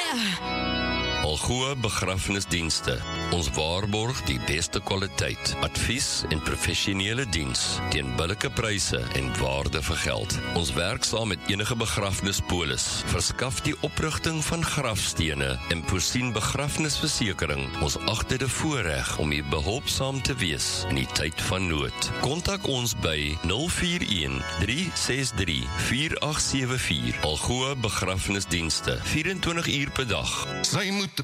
Algoa Begrafnisdienste. Ons waarborg die beste kwaliteit, advies en professionele diens teen billike pryse en waarde vir geld. Ons werk saam met enige begrafnispolis, verskaf die oprigting van grafstene en voorsien begrafnisversekering. Ons agter die voorreg om u behulpsaam te wees in die tyd van nood. Kontak ons by 041-363-4874. Algoa Begrafnisdienste, 24 uur per dag. Sy moet